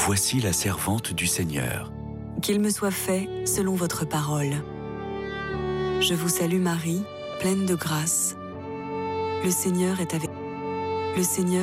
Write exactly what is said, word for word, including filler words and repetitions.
Voici la servante du Seigneur. Qu'il me soit fait selon votre parole. Je vous salue Marie, pleine de grâce. Le Seigneur est avec vous. Le Seigneur